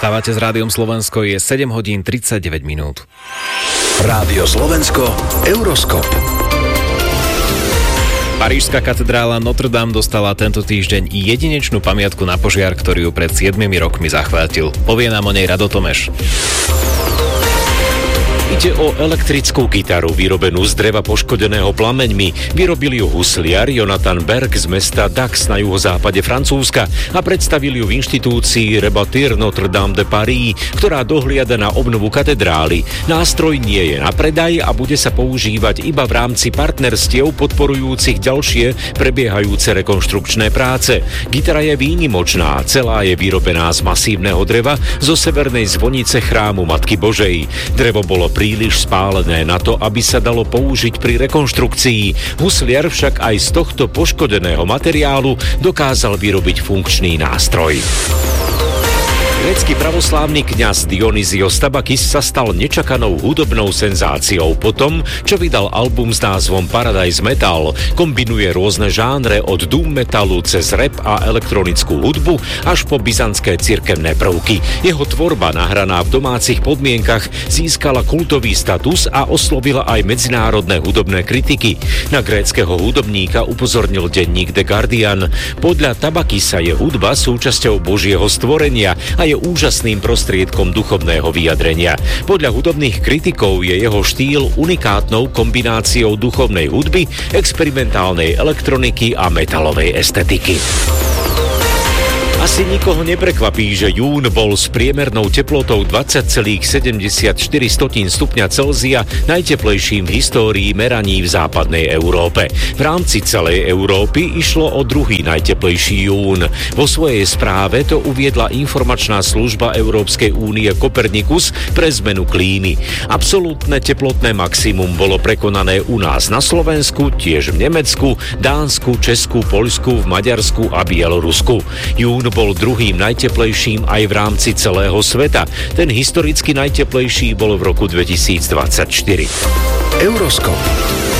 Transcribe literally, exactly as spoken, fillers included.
Stávate s Rádiom Slovensko, je sedem hodín tridsaťdeväť minút. Rádio Slovensko, Euroskop. Parížska katedrála Notre Dame dostala tento týždeň jedinečnú pamiatku na požiar, ktorý ju pred siedmimi rokmi zachvátil. Povie nám o nej Rado Tomeš. Ide o elektrickú gitaru vyrobenú z dreva poškodeného plameňmi. Vyrobil ju husliar Jonathan Berg z mesta Dax na juhozápade Francúzska a predstavil ju v inštitúcii Rebâtir Notre-Dame de Paris, ktorá dohliada na obnovu katedrály. Nástroj nie je na predaj a bude sa používať iba v rámci partnerstiev podporujúcich ďalšie prebiehajúce rekonštrukčné práce. Gitara je výnimočná, celá je vyrobená z masívneho dreva zo severnej zvonice chrámu Matky Božej. Drevo bolo príliš spálené na to, aby sa dalo použiť pri rekonštrukcii. Husliar však aj z tohto poškodeného materiálu dokázal vyrobiť funkčný nástroj. Grécky pravoslávny kňaz Dionyzios Tabakis sa stal nečakanou hudobnou senzáciou po tom, čo vydal album s názvom Paradise Metal. Kombinuje rôzne žánre od doom metalu cez rap a elektronickú hudbu až po byzantské cirkevné prvky. Jeho tvorba, nahraná v domácich podmienkach, získala kultový status a oslovila aj medzinárodné hudobné kritiky. Na gréckeho hudobníka upozornil denník The Guardian. Podľa Tabakisa je hudba súčasťou Božieho stvorenia a je úžasným prostriedkom duchovného vyjadrenia. Podľa hudobných kritikov je jeho štýl unikátnou kombináciou duchovnej hudby, experimentálnej elektroniky a metalovej estetiky. Asi nikoho neprekvapí, že jún bol s priemernou teplotou dvadsať celá sedemdesiatštyri stupňa Celzia najteplejším v histórii meraní v západnej Európe. V rámci celej Európy išlo o druhý najteplejší jún. Vo svojej správe to uviedla informačná služba Európskej únie Copernicus pre zmenu klímy. Absolútne teplotné maximum bolo prekonané u nás na Slovensku, tiež v Nemecku, Dánsku, Česku, Poľsku, v Maďarsku a Bielorusku. Jún bol druhým najteplejším aj v rámci celého sveta. Ten historicky najteplejší bol v roku dvetisícdvadsaťštyri. Euroskop.